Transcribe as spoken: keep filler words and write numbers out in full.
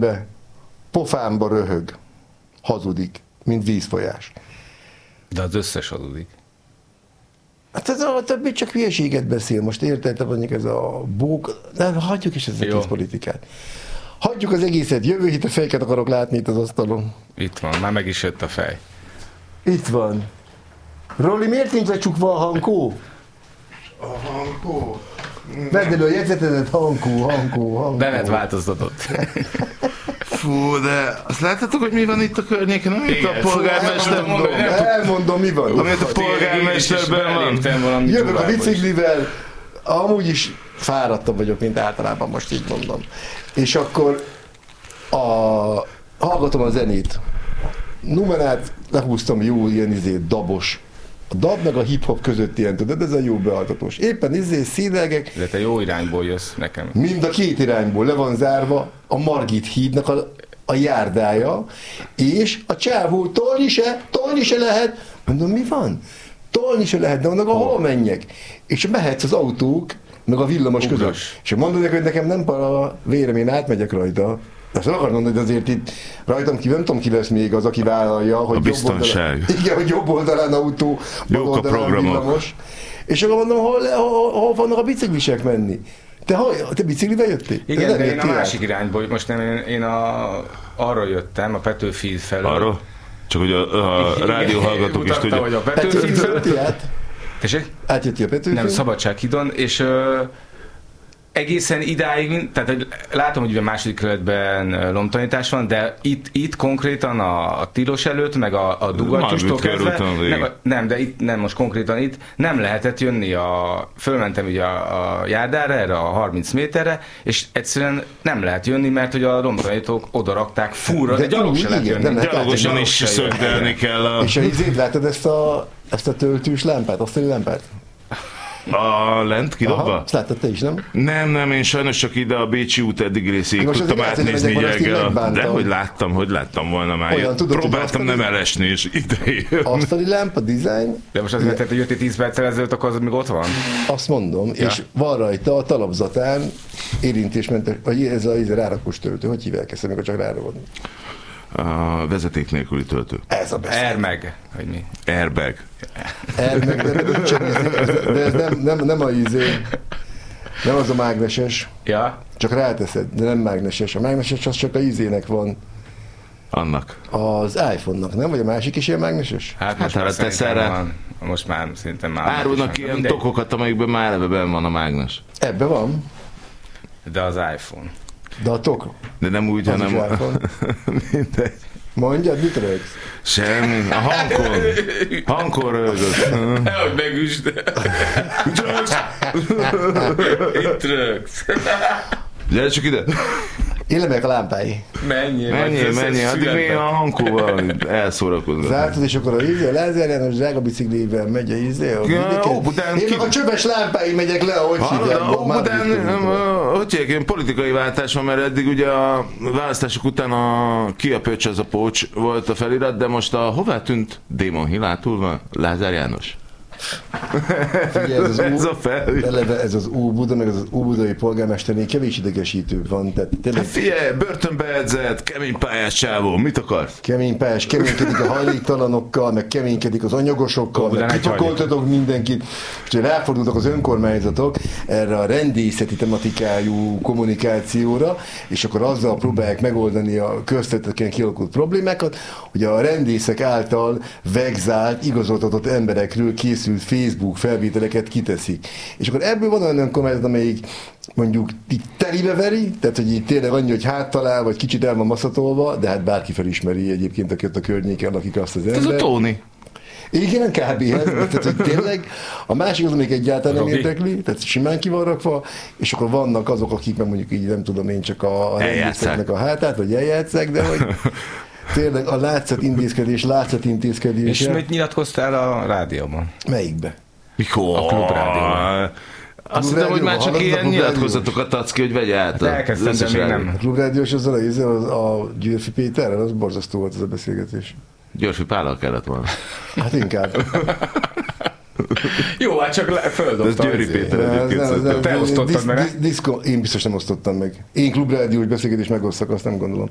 szembe, pofámba röhög, hazudik, mint vízfolyás. De az összes hazudik. Hát ez a többi csak hülyeséget beszél. Most érted, mondjuk ez a bók... Nem, hagyjuk is ezt az egész politikát. Hagyjuk az egészet, jövő hét a fejeket akarok látni itt az asztalon. Itt van, már meg is jött a fej. Itt van. Roli, miért nincs lecsukva a hankó? A hankó? Vedd elő a jegyzetedet, hankó, hankó, hankó. Bennett változtatott. Fú, de azt láttátok, hogy mi van itt a környéken, amit igen, a polgármester... Elmondom, elmondom, mi van. Amit a polgármesterben van. Jövök a biciklivel, amúgy is fáradtabb vagyok, mint általában, most így mondom. És akkor a, hallgatom a zenét. Numerát lehúztam jó ilyen izé, dabos. A dab meg a hip-hop között ilyen, tudod, ez a jó bealtatós. Éppen izé szívelgek. De te jó irányból jössz nekem. Mind a két irányból le van zárva a Margit hídnak a, a járdája, és a csávó tolni se, tolni se lehet. Mondom, mi van? Tolni se lehet, de annak a hol menjek? És mehetsz az autók, meg a villamos Ugras. között. És mondod neki, hogy nekem nem para vérem, én átmegyek rajta. Azt akarom mondani, hogy azért itt rajtam ki, nem tudom ki lesz még az, aki vállalja, hogy a biztonság. Jobb oldalán, igen, hogy jobb oldalán autó, bal jók a oldalán programok. villamos. És akkor mondom, hol, hol, hol vannak a biciklisek menni? Te, hol, te biciklivel jöttél? Igen, te de én a át? másik irányból, most nem, én, én a, arra jöttem, a Petőfi felől. Arra? Csak hogy a, a rádióhallgatók is tudják. Hogy a Petőfi felől. át? Tessék? Átjöttél a Petőfi? Nem, Szabadsághídon, és ö, egészen idáig, tehát hogy látom, hogy a második kerületben lomtanítás van, de itt, itt konkrétan a, a tilos előtt, meg a, a dugattyústól kezdve, nem, nem, de itt, nem most konkrétan itt, nem lehetett jönni, a, fölmentem ugye a, a járdára, erre a harminc méterre, és egyszerűen nem lehet jönni, mert hogy a lomtanítók odarakták fúra, de, de gyalog se lehet jönni. Gyalogosan is szögdelni kell. A... És a izét látod ezt a, ezt a töltős lámpát, azt a lámpát? A lent kidobva? Azt láttad te is, nem? Nem, nem, én sajnos csak ide a Bécsi út eddig részéig tudtam átnézni így reggel. De hogy láttam, hogy láttam volna már. Olyan, tudod, próbáltam nem elesni, és ide jön. Asztali lámpa, design. De most azt mondtad, hogy jöttél tíz perccel ezelőtt, akkor az még ott van? Azt mondom, ja. És van rajta a talapzatán érintésmentes, vagy ez a, ez a rárakós töltő, hogy hívják ezt, amikor csak rárakod? A vezeték nélküli töltő. Ez a beszél. Airbag, vagy mi? Airbag. Airbag, de, de ez nem, nem, nem a izé, nem az a mágneses, ja. Csak ráteszed, de nem mágneses. A mágneses az csak a izének van. Annak. Az iPhone-nak, nem? Vagy a másik is ilyen mágneses? Hát most hát, már szerintem van. Most már szerintem már. Árulnak ilyen mindegy. Tokokat, amelyikben már eleve benn van a mágnes. Ebben van. De az iPhone. De a tok. De nem úgy, az hanem... A... mindegy. Mondjad, mit rögsz? Semmi. A hankon. Hankon rögök. Nehogy megüsd. Itt rögsz. Itt rögsz. Gyere csak ide. Én lemegyek a lámpái. Menjél, menjél, menjél. Addig még a hankóval elszórakozgat. Zártad, és akkor a izé, a Lázár János drága biciklivel megy a izé. A ja, Óbudán, én ki... meg a csöves lámpái megyek le, ahogy hívják. Óbudán, hogy hívják, ilyen politikai váltás van, mert eddig ugye a választások után a ki a pöcs, az a pócs volt a felirat, de most a hová tűnt Démon Hilátul van? Lázár János. Figyelj, ez, az ez Ó, a fel. Eleve ez az Óbuda, meg az, az óbudai polgármesternél kevés idegesítő van. Tehát tényleg... Hát figyelj, börtönbe edzett, kemény pályás csávó, mit akarsz? Kemény pályás, keménykedik a hajléktalanokkal, meg keménykedik az anyagosokkal, meg kipakoltatok mindenkit, és ráfordultak az önkormányzatok erre a rendészeti tematikájú kommunikációra, és akkor azzal próbálják megoldani a közterületeken kialakult problémákat, hogy a rendészek által vegzált, igazoltatott emberekről készült Facebook felvételeket kiteszik. És akkor ebből van olyan önkormányzat, amelyik mondjuk így telibe veri, tehát hogy így tényleg annyi, hogy háttalál, vagy kicsit el van maszatolva, de hát bárki felismeri egyébként, aki ott a környéken lakik azt az ember. Ez a Tóni. Igen, kb. Ez, tehát hogy tényleg a másik az, amelyik egyáltalán nem érdekli, tehát simán ki van rakva, és akkor vannak azok, akik meg mondjuk így nem tudom én csak a, a rendészeknek a hátát, vagy eljátszák, de hogy tényleg a látszat intézkedés, látszat intézkedés. És mit nyilatkoztál a rádióban? Melyikbe? Mikor? A Klubrádióban. Azt hiszem, hogy már csak ilyen nyilatkozatokat adsz ki, hogy vegye át. Elkezdtem, de még nem. A Klubrádiós azzal a, a, a Györfi Péterrel, az borzasztó volt ez a beszélgetés. Györfi Pállal kellett volna. Hát inkább. Jó, hát csak földobtam. Ez Győri Péter egyébként. Te osztottad meg? Én biztos nem osztottam meg. Én Klubrádiós beszélgetés megosztak, azt nem gondolom.